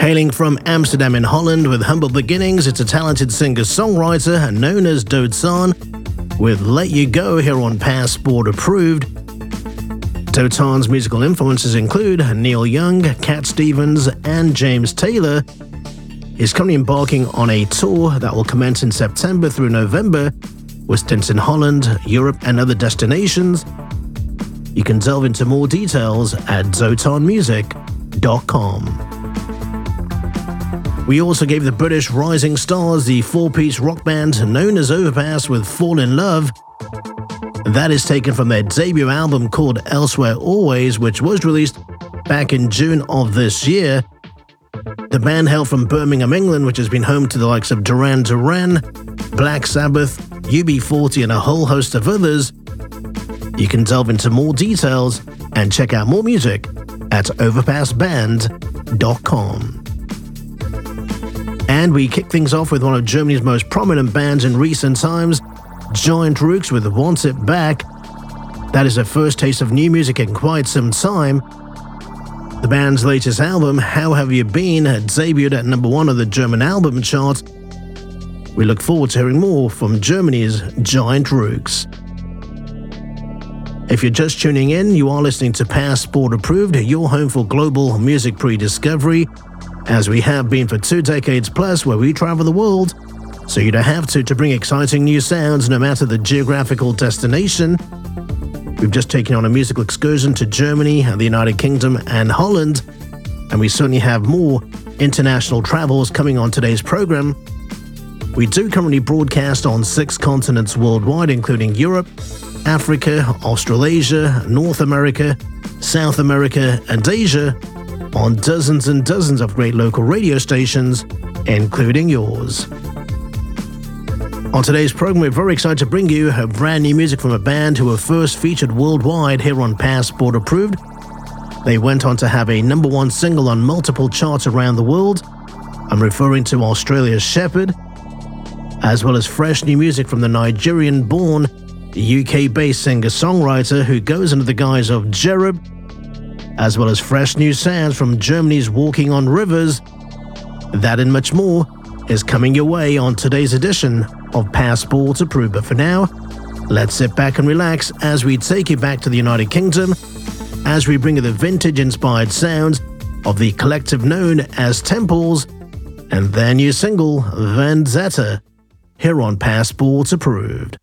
Hailing from Amsterdam in Holland with humble beginnings, it's a talented singer-songwriter known as Dotan with Let You Go here on Passport Approved. Dotan's musical influences include Neil Young, Cat Stevens, and James Taylor. He's currently embarking on a tour that will commence in September through November with stints in Holland, Europe, and other destinations. You can delve into more details at dotanmusic.com. We also gave the British Rising Stars the four-piece rock band known as Overpass with Fall in Love. That is taken from their debut album called Elsewhere Always, which was released back in June of this year. The band hail from Birmingham, England, which has been home to the likes of Duran Duran, Black Sabbath, UB40, and a whole host of others. You can delve into more details and check out more music at overpassband.com. And we kick things off with one of Germany's most prominent bands in recent times, Giant Rooks with Want It Back. That is their first taste of new music in quite some time. The band's latest album, How Have You Been, had debuted at number 1 on the German album chart. We look forward to hearing more from Germany's Giant Rooks. If you're just tuning in, you are listening to Passport Approved, your home for global music pre-discovery, as we have been for 2 decades plus, where we travel the world, so you don't have to bring exciting new sounds no matter the geographical destination. We've just taken on a musical excursion to Germany, the United Kingdom, and Holland, and we certainly have more international travels coming on today's program. We do currently broadcast on 6 continents worldwide, including Europe, Africa, Australasia, North America, South America, and Asia, on dozens and dozens of great local radio stations, including yours. On today's program, we're very excited to bring you brand new music from a band who were first featured worldwide here on Passport Approved. They went on to have a number 1 single on multiple charts around the world. I'm referring to Australia's Shepherd, as well as fresh new music from the Nigerian-born, UK-based singer-songwriter who goes under the guise of Jerub, as well as fresh new sounds from Germany's Walking on Rivers. That and much more is coming your way on today's edition of Passport Approved. But for now, let's sit back and relax as we take you back to the United Kingdom, as we bring you the vintage-inspired sounds of the collective known as Temples, and their new single, Vendetta, here on Passport Approved.